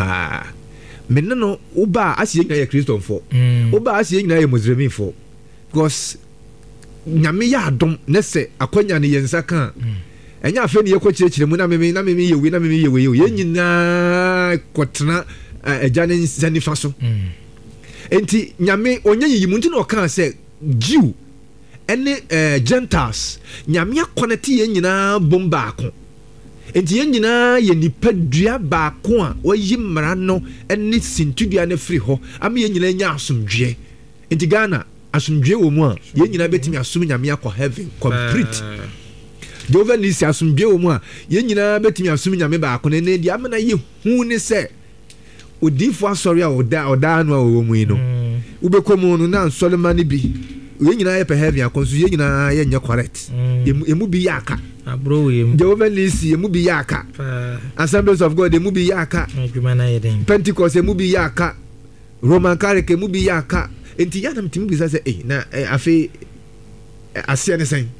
pa me no uba asiye nyina ye Christofo uba asiye nyina ye Muslimifo because nyame ya adom ne se akwanya ne yensa kan enya afa ne ye ko kirekire mu na me ye we na me ye we ye nyina kotena agane nsanifa so enti nyame onye yimu nti no kan se Jew ene Gentiles nyame akoneti ye nyina bomba ako enti ye nyina ye nipadua baako a wayi mmara no ene sintudua na firi ho ama ye nyina nya asomdwe enti Ghana asomdwe wo mu a ye nyina betimi asom nyame akọ heaven complete Jehova nisi asomdwe wo mu a ye nyina betimi asom nyame baako na ne dia amana ye hu ne se odifo asori a oda no a wo mu no ubekomu no na Solomon bi ye nyina ye pe heaven akonso ye nyina ye nya correct emu bi yaka abro we Jehova nisi emu bi yaka Assemblies of God emu bi yaka Pentecost emu bi yaka Roman Catholic emu bi yaka enti ya na mtimi bisa se na afi asia ne sen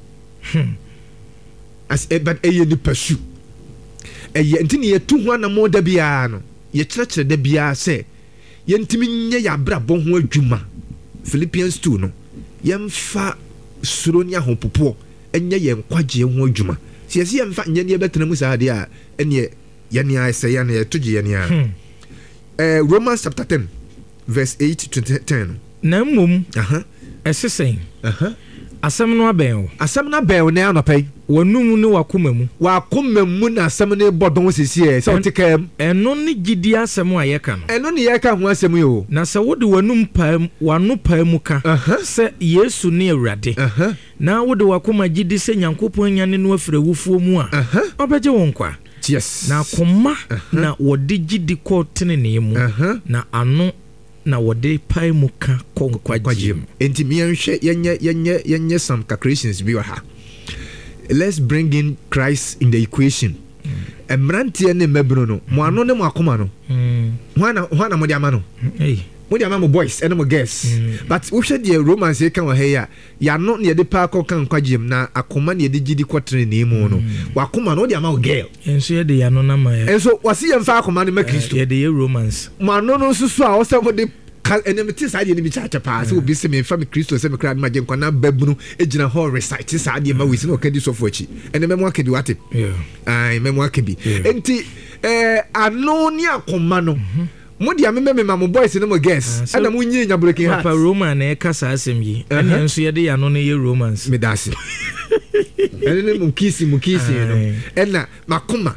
as but ye ni pursue ye enti ne ye tu ho na mo da bia no ye kyerɛkyerɛ da bia se ye ntimi nye ya bra bo ho adwuma Philippians 2 no ye mfa suro ni ahopopo enye ye nkwaje ho adwuma se ye mfa nye ne betena mu saa de a ene ye ne a se ye ne toje ye ne a Romans chapter 10 verse 8 to 10 na mmom esesen asɛm no abɛn na anɔpɛ wɔnum ne wakoma mu na asɛm ne bɔdɔn sisi sɛ ɔte kam ɛno ne gidi asɛm a yɛka no ɛno ne yɛka ho asɛm yo na sɛ wode wano paa mu ka sɛ Yesu ne Awurade na wode wakoma gidi sɛ Nyankopɔn anyane no afiri awufoɔ mu a ɔbɛgye wo nkwa yes na akoma na wɔde gidi kɔ tenene mu na ano na wode pai mu ka konkwagye enti mianhwe yenye some calculations bi wa ha. Let's bring in Christ in the equation. Emrantie ne mebro no mo ano ne mo akoma no hwana mo de ama no mo de ama mo boys and mo girls but we should the romance kan wa he ya no ne de pa ko kan kwagye na akoma ne de gidi kwotre ne mu no wakoma no de ama girl enso ye de ya no na ma ya enso wasi ye mfa akoma ne ma Kristo ye de romance mo ano no susu a wo se mo de enemiti saadi ni bi chacha pa se obi se me fa me Kristo se me kra na magye nkwana babunu ejina ho recite saadi ma wisi no kadi sofo achi ene memo akedi wate ai memo akedi enti ano ni akoma no mo dia me ma mo boys no mo girls ana mo nyi nya breaking heart papa Roman na e kasa asem yi ene enso ye de ya no ne ye romance me dase ene mukisi no ena makoma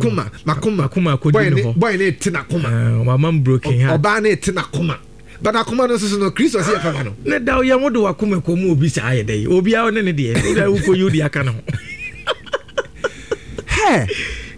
boy ne tina koma mama broken heart oba ne tina koma bana akoma no so no Kristo se fa no ne da ye mo de wakoma ko mu obi sa ayede obi a ne de obi a ko yudi aka no he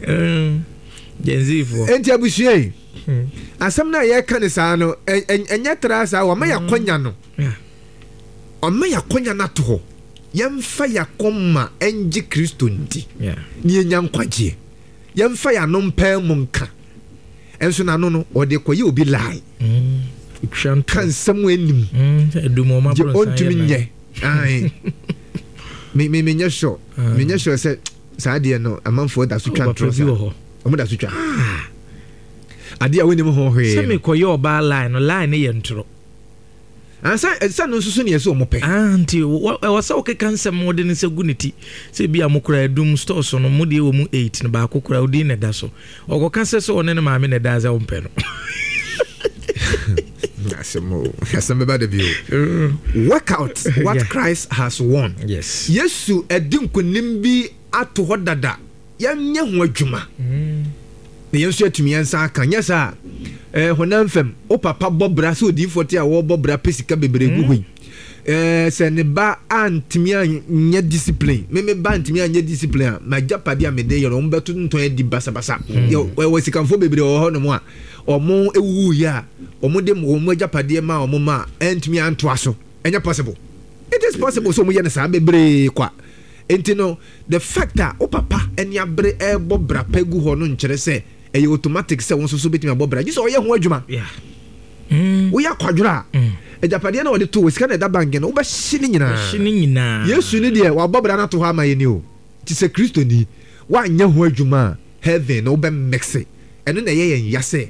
genzifo enti abusuai asem na ye ka ne sa no enya tra sa wa ma yakonya no o ma yakonya na to yemfa yakoma enji Kristo nti ni enya nkwaje yemfa ya no mpa mu nka enso na no ode koye obi lie kan samu enim edumo ma bro sai nye ai me nya sure se saade no amanfo da so twa tro o mo da so twa ade a woni mo ho hwe se me koye oba line ne ye ntro ansa no susu ne yeso mo pe anti wasa o kekan sem mo de ne se guniti se bia mo kura edum store so no mo de wo mu 8 ne ba kokura odi ne da so o ko se one ne maame ne da za wo mpe no asemo about the view work out what Christ has won. Yes Yesu edin kunim bi ato hodada yanye ho adwuma ne yenso atumi yansa kan yesa honam fam o papa bobra so di 40 a wo bobra pesika bebre gugu se ne ba antimi anya discipline me ba antimi anya discipline ma japade a me de yoro mbeto nton edi basabasa we sikanfo bebre o ho no mo a omo ewu ya omo de mo japade ma omo ma antimi anto aso enya possible. It is possible so mo ye ne sa bebre kwa enti no the fact that o papa enya bre bobra pegu ho no nkere se e automatic se won so betimi bobra ji so ye ho adwuma wo ya kwadwura ejapade na wode to we sika na da bank no wo ba hini nyina Yesu ni de wa bobra na to ha ma ye ni o ti se Kristo ni wa nya ho adwuma heaven no be mixe eno na ye yen yase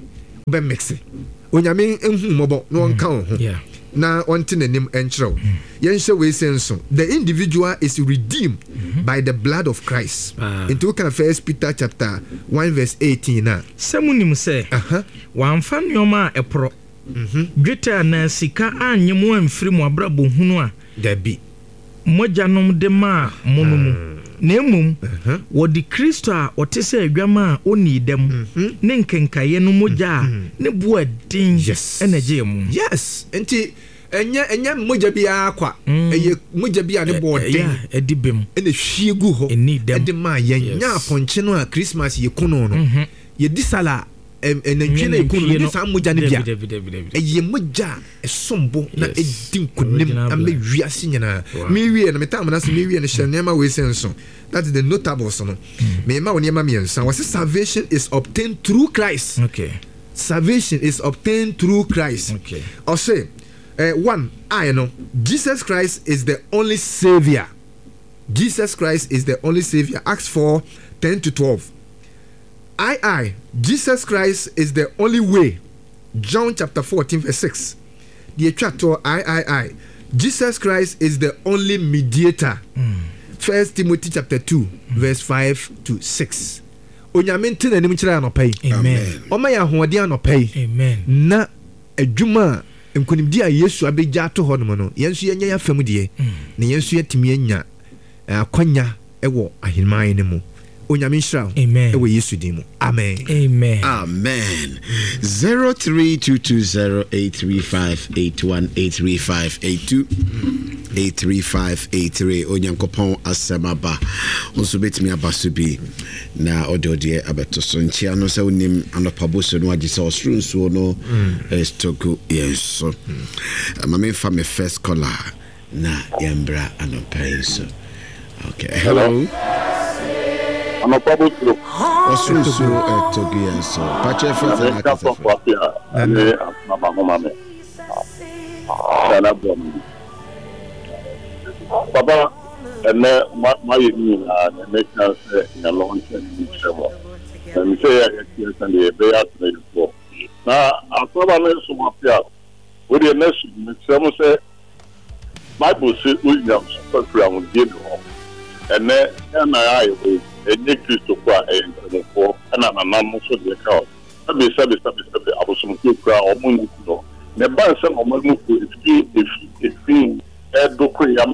be mixi onyame enhu mobo no onka ho na onte nanim enkyerɛw yɛnhyɛ we senso the individual is redeemed by the blood of Christ into kind of 1 Peter chapter 1 verse 18 na samunim sɛ wamfa nneɔma a ɛporɔ dwetɛ na sika anyem amfiri mu abrabɔ hunu a dabi mogyanom de ma monomu na emum wodi Kristo a ɔte sɛ adwama a oni dɛm ne nkenkaye no mogya a ne bu adin energy mu yes enti enya mogya bia akwa eye mogya bia ne bo den edi bem ene hwie gu ho edi ma yen nya aponche no a Christmas ye kuno no ye disala enantwe na ekunu ni sa mogya ne bia eye mogya esombo na edi nkunim ame wiase nyina me wie na metam na se me wie ne hyenema we senso that is the notable so no me ma woni ma me ensa was salvation is obtained through Christ. Salvation is obtained through Christ. Or say one, I know Jesus Christ is the only savior. Jesus Christ is the only savior. Acts 4:10-12. Jesus Christ is the only way. John chapter 14 verse 6. The chapter Jesus Christ is the only mediator. 1 Timothy chapter 2 verse 5-6. Onyame nti na nim kyerɛ anɔpɛ yi. Amen. Ɔma yɛ ahoɔden anɔpɛ yi. Amen. Na adwuma nkonimdi a Yesu abegya ato hɔ nom no yɛn nso yɛnyɛ yɛafam deɛ na yɛn nso yɛtumi anya akwanya ɛwɔ ahemman no mu. Onyame nhyira ɛwɔ Yesu din mu. Amen. Amen. 0322083581 83583 onyankopɔn asɛmaba nso betumi abaso bi na ɔde abeto so nkyia no sɛ onim anɔpabo so no agye sɛ ɔsoro nsuo no stoko yenso mama fa me first caller na yambra anɔpai so. Okay, hello. Anɔpabo so ɔsoro nsuo stoko yenso pache first na kasa Baba, and my union, and make us in a long time. And say, yes, and the bay for. Now, I'm probably so up here. With the next, some say, Bible says, Williams, first round, did home. And then, I will, and Nick Christopher, and for, and I'm also the account. I will say, I was some good crowd or moon. The bank some of my move if do cream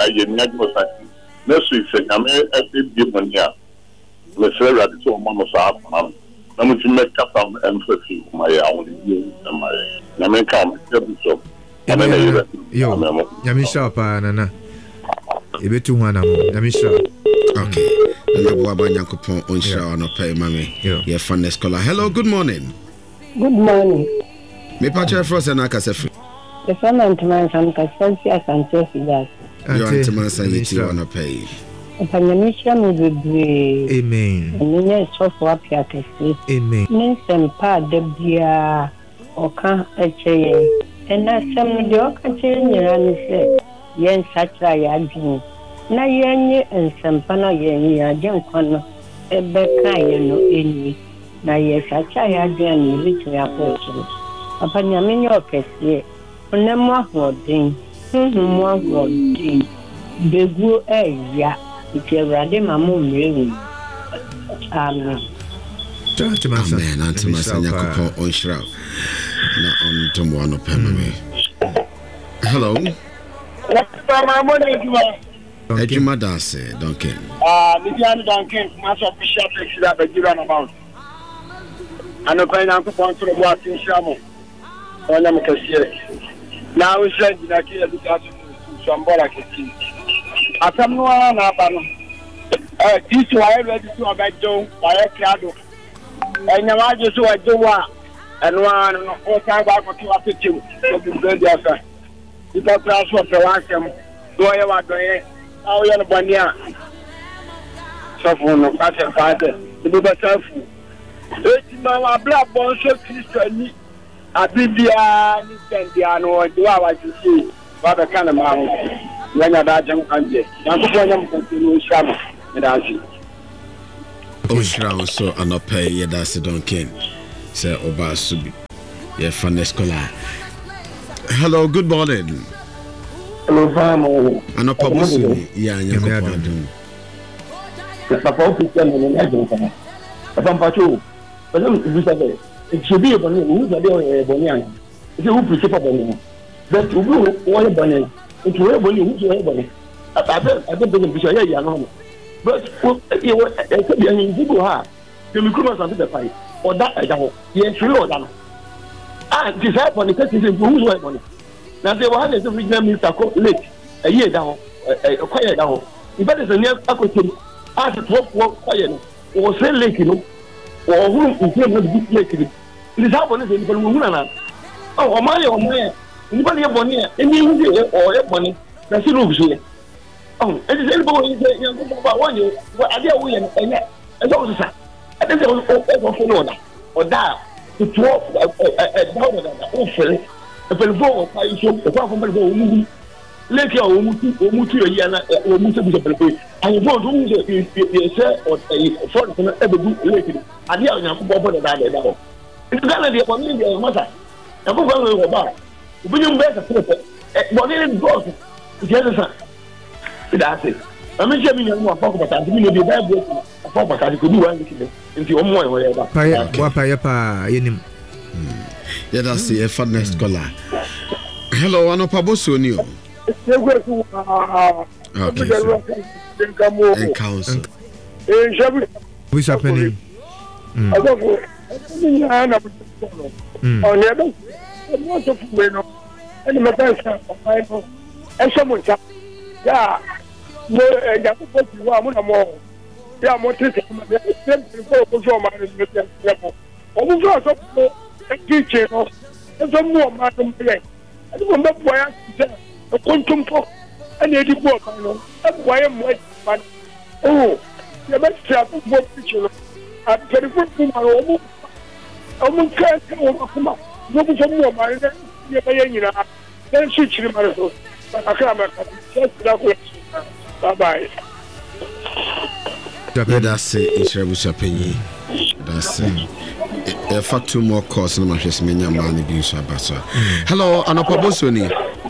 next week say I'm give money let's say that so mama sa I'm to make up some emphasis my my I come so yo nyame shapa nana ebetu hwana mo nyame shapa. Okay, na bo abanyankopon onhira no pay mame ye fan scholar. Hello, good morning. Good morning. Me pacha for say na kasa free. The son and man some constancy as Sanchez that. You want to man say you want to pay. Panyamisha mu bebre. Amen. Enye so for apia kesi. Amen. Nsem pa de bia oka echeye. Ena sem de oka che nyira ni se yen satra ya adwin. Na yenye nsem pa na yenye ya jenkwa no ebe ka ye no eni. Na ye satra ya adwin ni bitu ya pochi. Apanyamenyo okesi. Onemwa hodin, hodin, begu eya, itiewrade mamu mrewi. Amen. Amen. Antimasa nyakopo onshira na ontomo ano pemame. Hello. Ejuma dase, Duncan. Nidiane Duncan, Master Bishop Exida Bejira na Mount. Ano pa nyakopo ntoro bo atinshamo. Ona mkasiye. Now we said that here because some Boraketi. Asamua na Bano. This why ready to about Joe by a crowd. And now I just want to do and one or time back to a picture of the good affair. Because that's what the last time. Do I ever do it? How you on Bania? So for no passer father, the Buba Selfie. It's my black bone so Christian. Abibia ni sendia no do awa tisi ba be kana ma ho yanya da jam kanje yanko nyam kontinu shama medasi Oshra so anopay yedasi Duncan Sir Oba Subi. Yeah, Fanes Kola. Hello, good morning. Hello, Famo. Ano Pabusu. Yeah, yeah. Papa officer no na do kana. Papa mpacho. Papa you say it should be boni, who dey boni an. It who preach for boni. But who who boni. It who boni, who boni. I don't believe you ya no. But you could be an individual ha. The micro something the fight. Or that I don't. Yes, you know that. Ah, this happen because it's who boni. Now they were having the regional minister late a year down, quiet down. If that is a near acquisition, as it was quiet, or say lake, you know, or who is not good lake. It is happening in the woman. Oh, my, anybody born here, any or money, that's the rules here. Oh, it is anybody about 1 year, what are they and those are. I think they will open or die to 12 awful. A pelvo, I show the problem. Let your Mutu Yana or Mutu, and you don't do it, sir, or a foreign ever do later. I hear you about that. It's gonna be a familiar matter. I'm going to go back. When you better, what is it? Go to the other side. That's it. I'm not sure you want to talk about that. You may be bad, but you could do anything into your more whatever. Papa, yeah, that's the Fanes Kola. Hello, Anopa Bosoni. Okay. And council. What's happening? Teacher, and some more madam. I don't remember why I said a quantum for an 84. That's why I'm white. Oh, you must have a book picture. I'm 24 from my own. Almost can't come up. No more money. Then she chilled my soul. I can't. Bye bye. That's it. It's Penny. That's it. A fact 2 more course in my Menya Mani Bisha Bassa. Hello, Anopa Bosoni.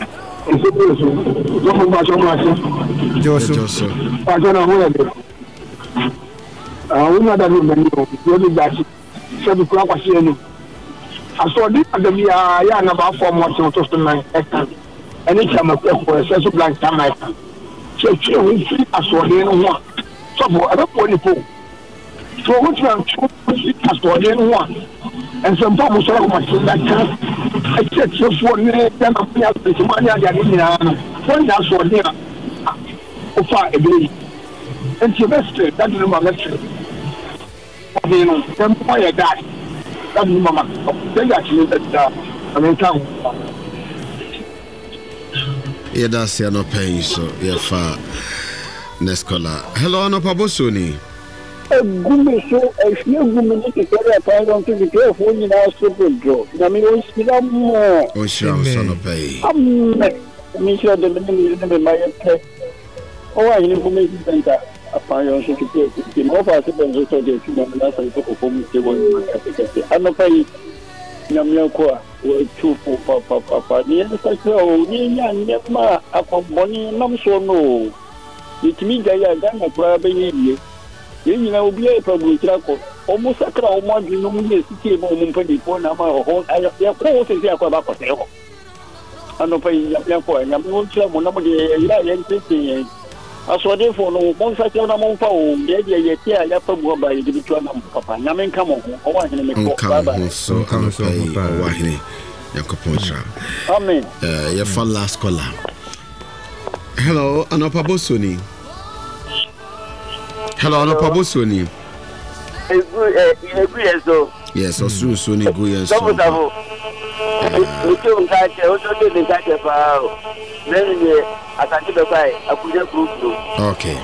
Joseph. I don't know where we know that we that. So I saw this at the Yana about 4 months to 9 hectares. And it's a for a special blank time. So we see as well in one. So I don't want to. So what you are as well in one. And some people say, that I said, so for me, then I'm here to money. When that's what they are, far away. And you best that is my lecture. You know, then why I die. That's my they actually that I mean, yeah, that's no pain, so yeah, far. Next caller. Hello, Anopa Bosoni. A good show, a few women to carry a pound on to the telephone in our super draw. I mean, we see them more. Oh, sure, son of pay. I'm sure the minimum is my pet. Oh, I information center. Upon your secretary, more possible than just a few minutes I took a home table. I'm not paying Namioqua, 2 for Papa. The other side, Nema, upon money, no, so no. It means I am a private. You know, be a problem. Almost a crowd, one, you know, the city of Mumpany, number of home. I have their course is there for about a I'm not paying your point. I'm not sure when nobody I saw therefore no one such a number of phone. Yeah, I have to go by the two Papa. Yamin come on. So come so Wahine Yakoponcha. Amen. Your fun last caller. Hello, Anopa Bosoni. Hello, Anopa Bosoni. Yes, so soon, Sony Guyan. Okay.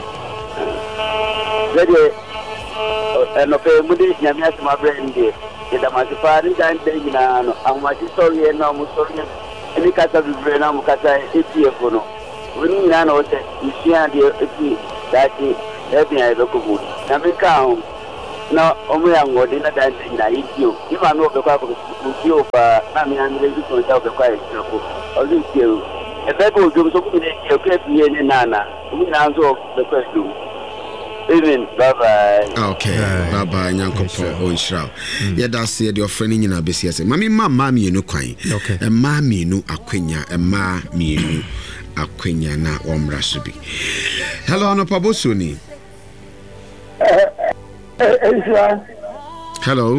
And of a Buddhist Yamias, my brain, the Masifari, and I'm my story and now Mussolini, and the Casa of Brain, Mukata, 8 years ago. When Nano said, you see, that everything I look good. Namika, na omo ya ngode na dan na idio ima no be kwa ko idio pa na mi an le so ja be kwa idio ko o li idio e be go jo so ku ni idio ke bi ni nana mi na so be kwa idio. Amen. Bye bye. Okay. Bye bye. Nyankopo onshra. Yeah, that's the offering in a business. Mami mami no kwan. Okay. E mami no akwenya, e mami no akwenya na omra so bi. Hello, Anopabo Soni. Hello.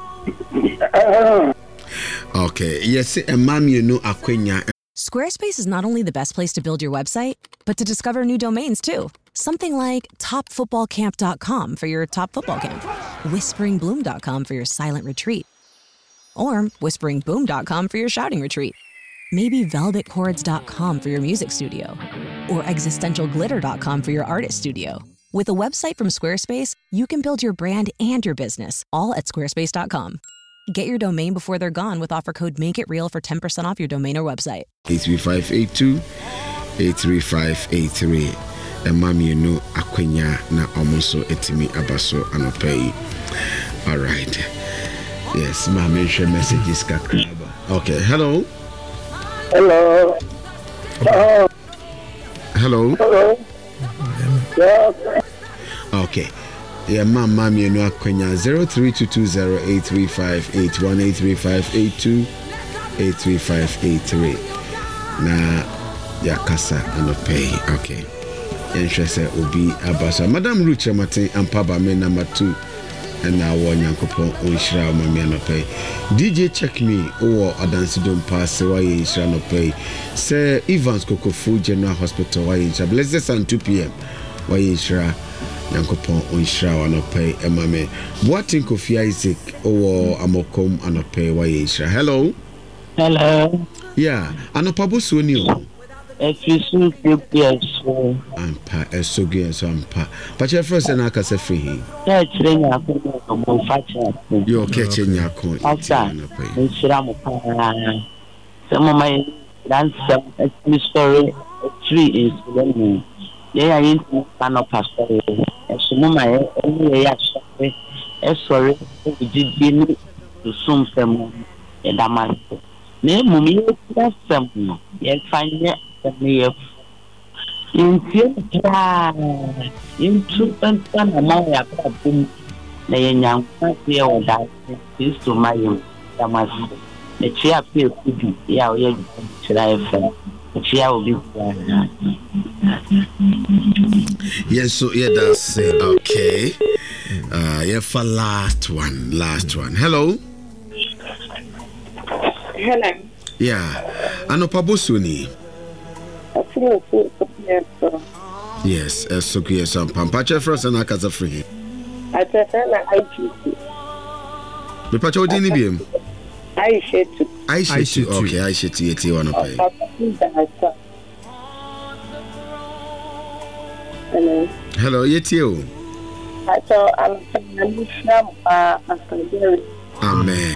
Okay. Yes, e mami no akwenya. Squarespace is not only the best place to build your website, but to discover new domains too. Something like topfootballcamp.com for your top football camp, whisperingbloom.com for your silent retreat, or whisperingboom.com for your shouting retreat. Maybe velvetchords.com for your music studio, or existentialglitter.com for your artist studio. With a website from Squarespace, you can build your brand and your business all at squarespace.com. Get your domain before they're gone with offer code MAKEITREAL for 10% off your domain or website. 83582-83583. Mami no akwenya na omoso etimi abaso anopai. All right. Yes, mami share messages kakraba. Okay, hello. Hello. Hello. Hello. Yes. Okay. Yeah, mami no akwenya 03220835818358283583 na yakasa anopai. Okay. Interest obi abasa Madam Ruche Martin Ampaba me number 2 and now one Yankopo Onshra Mami Anope. DJ Check Me or Adansidon Pass why Ishra no pay. Sir Evans Kokofu General Hospital why Ishra blessed and 2 p.m. why Ishra Yankopo Onshra Anope Emame. What in Kofi Isaac or Amokom Anope why Ishra. Hello. Hello. Yeah, Anopabo Soni. Ampa esoge so ampa pacha first na aka se free ya chire nya ko mo facha yo keche nya ko asa nsira mo pa se mo mai dance me story 3 is when ya yin no pastor so mo mai ya so sorry di ni sum fem e damas ne mo mi ya fem no ya fanya me into and my boom na young that is to my damas the chair feel good yeah chair will be yes so yeah that's it. Okay yeah for last one hello yeah Anopabo Soni. Yes, so good. Some Pampacha first and I can free. I prefer my IGT. The Pacho didn't be him. I should. Okay, I should see it. One of hello, yet you. I saw I'm amen.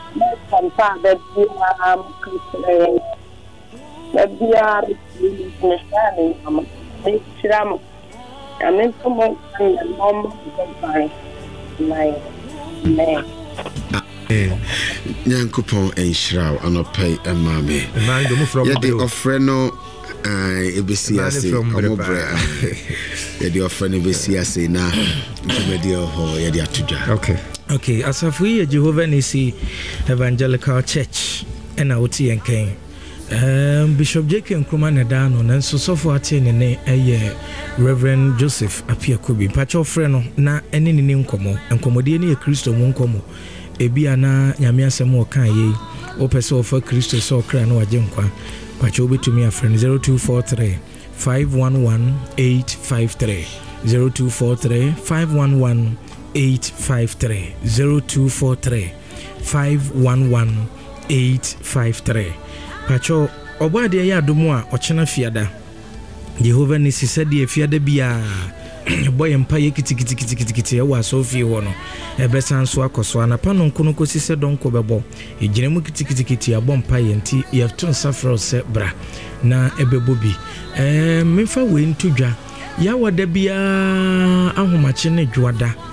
Nyankopon enshraw anopai emame ye de ofreno ebesi ase omobre ye de ofreno ebesi ase na ntumedi ho ye de atudwa okay asafu ye Jehovah Nisi Evangelical Church ena oti enken Bishop J.K. Nkrumah Nedano nanso sofo ate ne Reverend Joseph Apiakobi pacho freno na ene ne nkomode ne Kristo mu nkomo ebi ana nyame asem o kan ye opese ofa Kristo so kra na waje nkwa pacho obetumi afreno 0243 511 853 0243 511 853 0243 511 853 pacho obade ya adomu a ochena fiada Jehovah Nisi said fiada bia boy empire kitikiti wa sofie ho no ebesan so akoso anapa no nkono kosi se donko bebo ejiremu kitikiti abom paye nti yefton safro se bra na ebebobi memfa we ntudwa ya wada bia ahomache ne dwada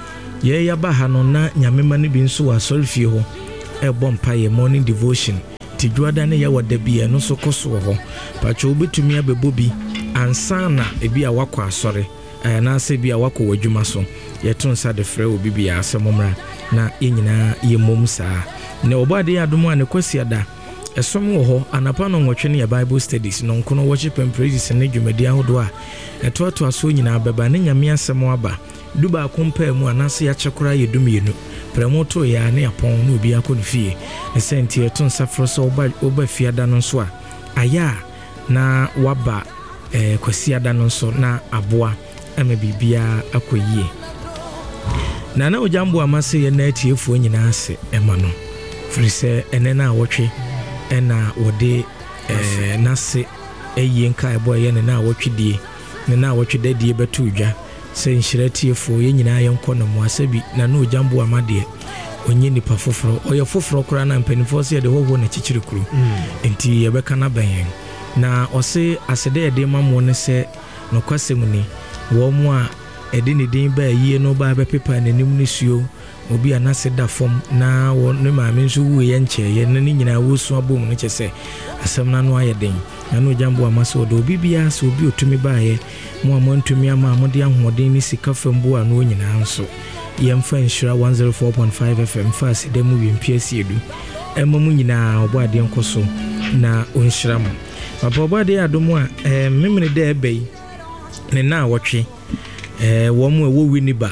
ye ya ba ha no na nyamema ne bi nso wa sorfie ho ebo mpa ye morning devotion ti dwada ne ya wada bia no so koso ho pacho obetumi abebo bi ansa na ebi a wakọ asore na ase bi a wakọ wadwuma so ye to nsa de frɛ obi bia asemomra na yenyina ye mom saa ne obade adom a ne kwasi ada esom wo ho anapa no nwotwe ne Bible studies no nkono worship and praises ne dwumadi ahodo a etoato aso nyina beba ne nyame asem aba duba kompa mu anase ya chekora ye dumienu premoto ya ne apon no obi akọ fie ne senti eto nsafro so oba fiada no so a aya na waba kwasi ada no so na aboa ama bibia akoyie na ojambo amase ye na atiefo nyina ase ema no frise enena awotwe ena wode nase eyenka ebo ye ne na awotwedie ne na awotwedadie betu dwa se nhiratiefo ye nyina yenko no mo asabi na ojambo amade onye nipa foforo oye foforo kora na mpanifo se de hoho na chichirikuru enti ye beka na ben na ose asede de mamo ne se no kwasem ni wo mo a ede ne din ba yie no ba be pepa nanim ne suo obi anase da fom na wo ne maame nso wu ye nche ye ne nyina wo so abom ne chese asem na no aye den na no jambo amaso do obi bia so obi otumi ba ye mo amantumi ama mo de ahoden ni sika fambu a no nyina nso yemfa nshira 104.5 FM fast dem wi mpiasi edu emamu nyina obade nkoso na onshira mo papa obade adomu a memene de ebei ne na wotwe wo mu ewo Winneba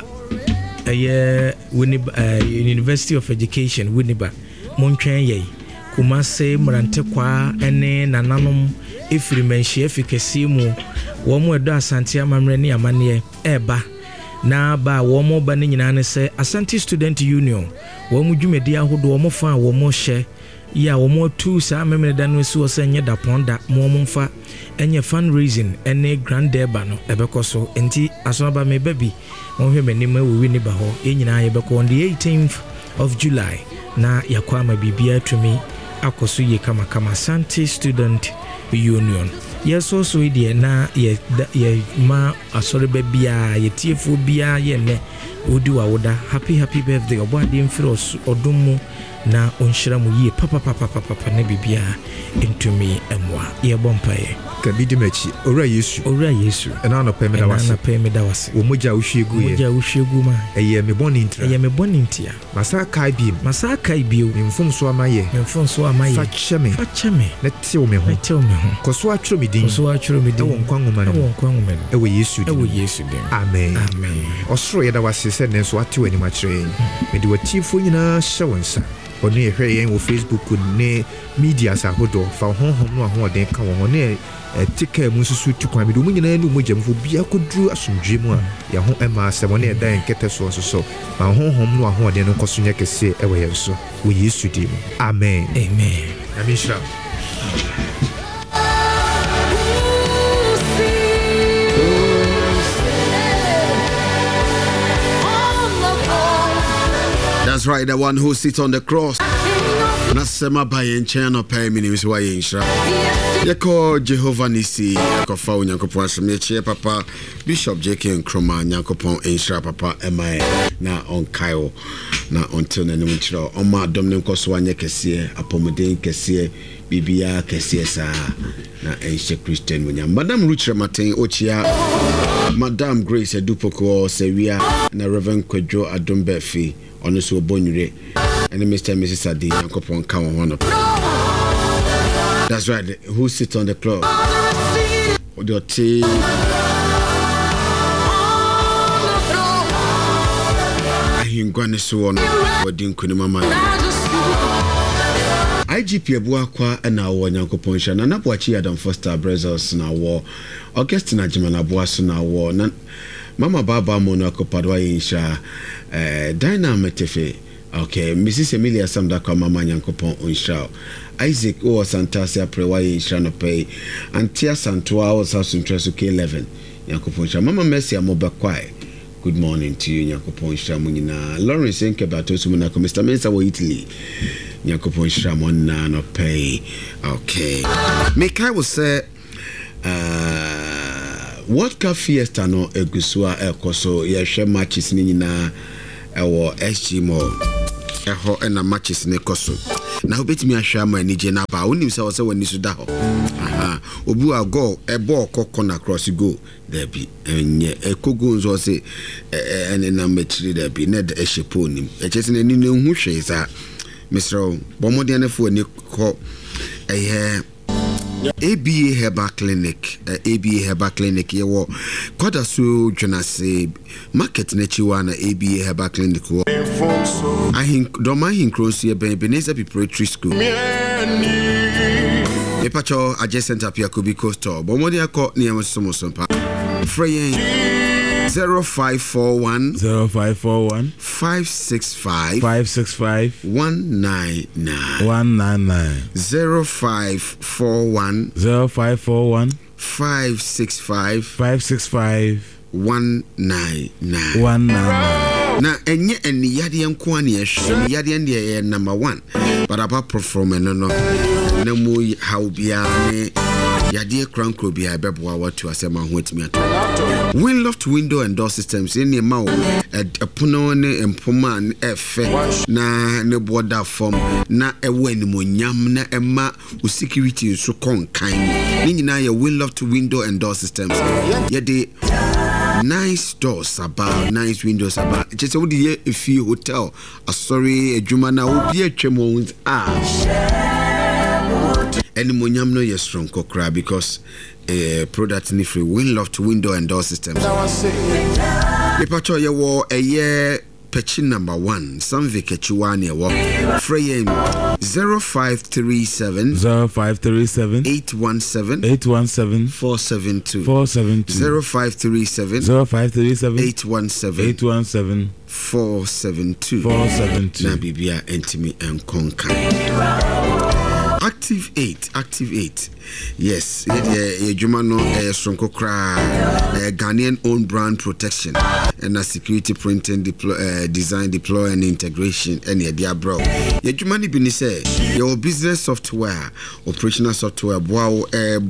University of Education Winneba montwen ye Kumase mrante kwa ene nananom efiri menhye efikasi mu wo mu edo Asante amamre ne amane eba na ba wo mo ba ne nyina ne se Asante Student Union wo mu dwumedi ahodo wo mo fa wo mo hye ya wo mo tu sa memene da no si wo se nye da ponda mo mfa enye fundraising ene grand deba no ebekoso enti asonaba me baby mo hwe manim wo Winneba ho enyina ye beko on the 18th of July na yakwa ma bibia tumi akoso ye kama Asante Student Union yes also ide na ye ma asore babia ye tiefo bia ye ne odi wa woda happy birthday obade mfiri odomu na onhyira mu yie papa na bibia entumi emwa ye bompaye kabidi machi ora Yesu ena no pemeda wase wo moja uhwegu ma eye me boni ntia masa kai bi mfom so amaye fa cheme na tie me ho koso atwero me din wo nkwanwoma ewo Yesu din amen osoro yeda wase se ne so ate wani machire me de watifo nyina hye wonsa onu ehwe yen wo Facebook ne media sahodo fa honhom no ahoden ka wo ne tika mu susu tukwan bi do mu nyina no mojamfo bia koduru asomdwe mu a ya ho ema asemo ne da enkete so ma honhom no ahoden no koso nya kese ewe yenso wo Yesu dim amen amishra That's right, the one who sits on the cross. Nasema bayen channel pay minimum wa yinshra. Yako Jehovah Nisi, yako fa unyankopon asomye papa Bishop JK Nkrumah nyankopon inshra papa MI na on Kaio na until na nimchira oma dom ne nkoso anye kese apomuden kese bibia kese sa na enche Christian munya Madam Ruchra Martin ochia Madam Grace Edupoko Sewia na Reverend Kwadwo Adombefi ono so bonure and Mr. and Mrs. Adi yankopon ka won. That's right, who sits on the clock the tea ahingwane so won wadin kunima mama IGP Abua kwa na wo nyankopon sha na napoachi Adam Foster Brazils na wo Augustine Ajimana Abua so na wo na Mama Baba Mono Kopadwa insha Dynametefe. Okay, Mrs. Emilia Samda kwa mama nyankopon insha. Isaac o Santasia prewa insha no pay. Antia Santua o South Central K11 nyankopon insha. Mama Mercy amoba kwai. Good morning to you nyankopon insha munyina. Lawrence Enkebato sumuna ko Mr. Mensa wo Italy. Nyankopon insha monna no pay. Okay. Mekai will say World Cup Fiesta no egusua ekoso yehwe matches ni nyina ɛwɔ SG Mall ɛhɔ ɛna matches ne kɔso na wobɛtumi ahwɛ ama ani gye na ba wonim sɛ wɔsɛ wani so da hɔ obu a goal ɛbɔ kɔkɔ na cross go there be enye ekogo nzo se ene na mechiri there be na ɛhyɛ po nim ɛkyɛ sɛ n'ani no hu hwɛ sa mesrɛ bɔmɔden ne fo ani kɔ ɛyɛ ABA Herbal Clinic yewo kwada so dwenase market na chiwa na ABA Herbal Clinic wo doma cross ye Ebenezer Preparatory School Epacho adjacent apia Kubiko store bomodi akọ ne yamosomo sompa frey 0541 565 199 0541 565 199 na enye eni yade enko ane ehwe yade ende number 1 but apart from no na mu how bia ne yade krankro bia beboa watu asema ho atimi ato Winloft window and door systems in the mouth epono ne empoma efe na ne border form na ewe ni monyam na ema security so konkan ni nyina ye Winloft window and door systems yede nice doors about nice windows about just what the if hotel sorry adwuma na obi atwemo any monyam no yes strong kokra because product ni free Winloft window and door systems the pacho ye wo Pechi number 1 Samvik Echiwani wo frame 0537 817 472 0537 817 472 na bibia entimi enkonka Active 8 yes ye juma no sonko kra Ghanaian own brand protection and a security printing design deploy and integration and ye dia bro ye juma ni bi ni say your business software operational software boa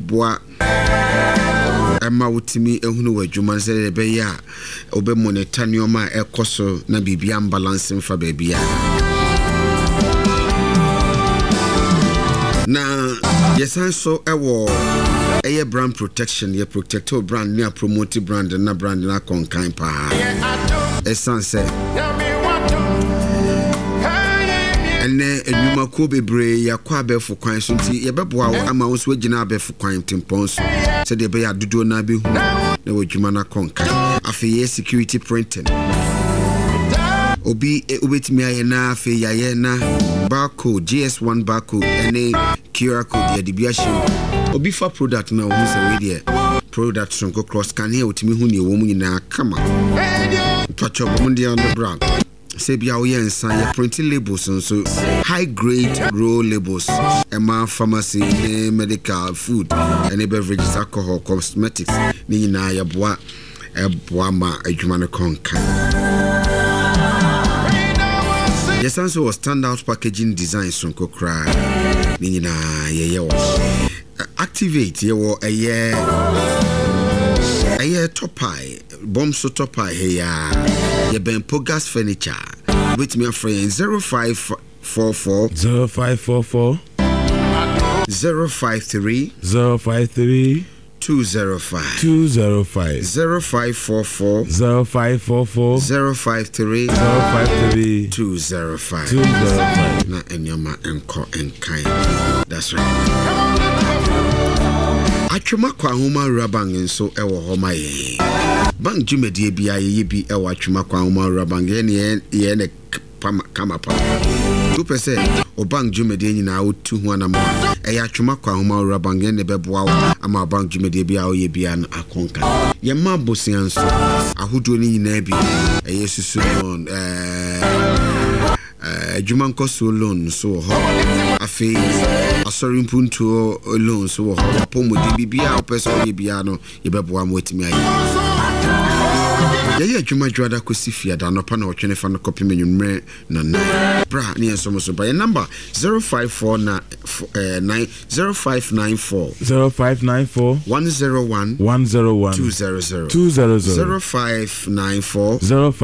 Emma wutimi ehunu wa juma say be ya obe monitor nyoma ekoso na bibia balancing fa bibia na yes so ewo brand protection ye protect your brand near promote brand na brand na konkan pa essence ene enuma ko bebre yakwa abefo kwan so nti ye beboa ama wo so agina abefo kwan tempon so se de be ya dodo na behu na wodwuma na konkan afi security printing obi obetimi ayena afi yayena barcode GS1 barcode any QR code ya dibiashin obi fa product na wo say we product sonko cross scan here otimi hu ne wo mu nyina kama twacho bomundia on the brand say bia wo yensan ya printing labels so high grade raw labels ema pharmacy medical food and beverages alcohol cosmetics ni nyina ya boa ma adwuma ne konka yes also was standout packaging design sonko kra ni nyina ye activate ye wo eye topai bomb so topai he ya ye ben pogas furniture with me friend 0544 053 205 0544 053 205 na enyoma enko enkan that's right atwema kwa homa rabang nso ewo homa ye bank jumedie bia ye bi ewo atwema kwa homa rabang ye ne kama pa 2% o bank jumedie nyina otu ho anam eya atwema kwa homa rabang ne beboa ama bank jumedie bia o ye bia no akonka ye ma bosian so ahodo ni nyina bi eye susu on Juman Koso loan so ho afi asori mpuntu loan so ho pomo di bibia o person ye bia no ye beboa mo etimi ayi Yaya adwuma dwada kosi fiada no pa na otwene fa no copy menwumre na na bra ne enso so ba number 0594 0594 101 200 0594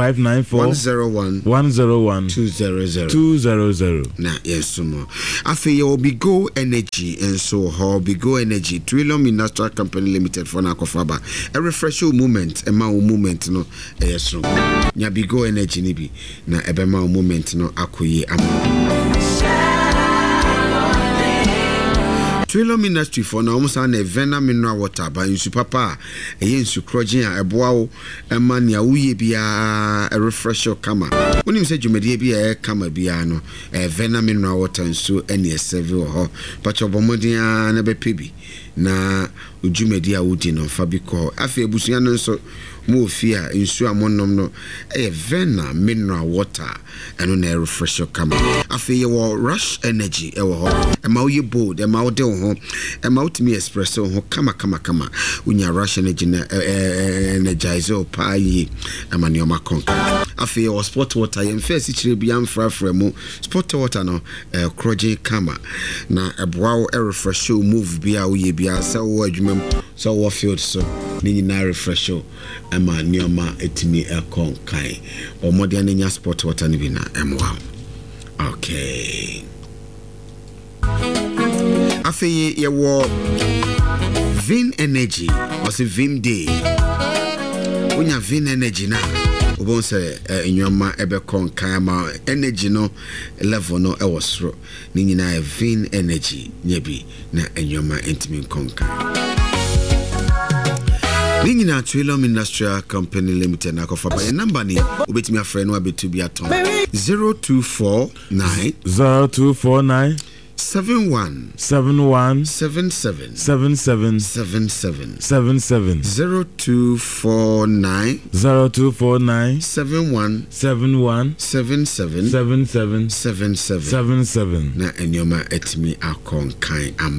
101 200 na yesumo afi ye Obigo Energy enso Obigo Energy Trillium Industrial Company Limited for na kofaba a refresh moment e ma moment no yeso nya Obigo Energy ni bi na ebe ma moment no akoyi ama Trillium Industry for na almost an Vena mineral water by insu papa eye insu krojin a eboa wo ema nia wuye bia a refresher kama onim se dwumade bia kama bia no Vena mineral water insu ene serve ho pacho bomodin na bepebi na dwumade a wudi no fa bi ko afi ebusuya no nso mo ofia insu amonnom no Vena mineral water eno na refresher kama afi ye wo Rush Energy e wo ho ema wo ye bold ema wo de ho ema utimi espresso ho kama unya Rush Energy na energizer pa yi ama ne oma konka afi ye wo sport water ye mfesi chire bia mfrafra mu sport water no kroje kama na eboa wo refresh move bia wo ye bia sa wo adwumam so wo field so ni nyina refresh ama ne oma etimi konkan o modern nya sport water ni bi na emwa okay afi ye wo Vin Energy or say Vim Day unya Vin Energy na obon say enwama ebe konkan ma energy no level no e wosro ni nyina Vin Energy nyebi na enwama intimi konkan ni nyina Trillium Industrial Company Limited na kofa by number ni obetimi afre no abetu bi aton 0249 71 77 77 0249 71 77 77 na enyoma etimi akonkan ama